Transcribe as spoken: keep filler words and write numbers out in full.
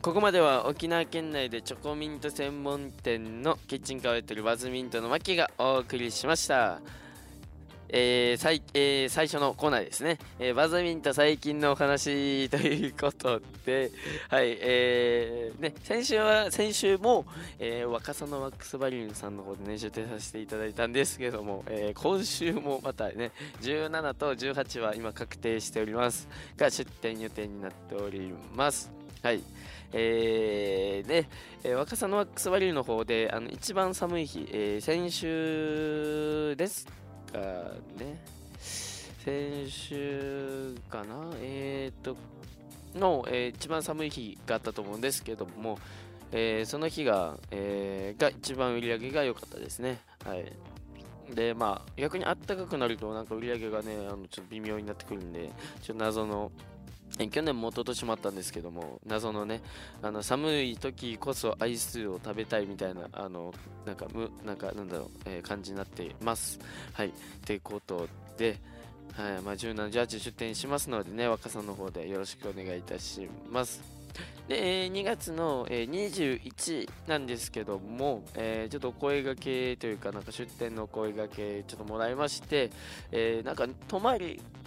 ここまでは沖縄県内でチョコミント専門店のキッチンカーをやってるバズミントのマキがお送りしました。えー最えー最初のコーナーですね、えーバズミント最近のお話ということで、はい、えーね、先週は、先週も、えー若狭のワックスバリューさんの方でね、出店させていただいたんですけども、えー今週もまたね、じゅうななとじゅうはちは今確定しておりますが、出店予定になっております。はい。えー、で、えー若狭のワックスバリューの方で、あの、一番寒い日、えー先週ですかね。先週かなえーと、の、えー一番寒い日があったと思うんですけども、えーその日が、えーが一番売り上げが良かったですね。はい。で、まあ、逆に暖かくなると、なんか売り上げがね、あの、ちょっと微妙になってくるんで、ちょっと謎の、え去年も一昨年もあったんですけども、謎のね、あの寒い時こそアイスを食べたいみたいな、あの、なんか、む、なんか、なんだろう、えー感じになっています。はい。ってことで、はい。まあ、じゅうなな、じゅうはち出店しますのでね、若さんの方でよろしくお願いいたします。で、えーにがつの、えーにじゅういちなんですけども、えーちょっとお声掛けというか、なんか出店のお声掛けちょっともらいまして、えーなんか泊まり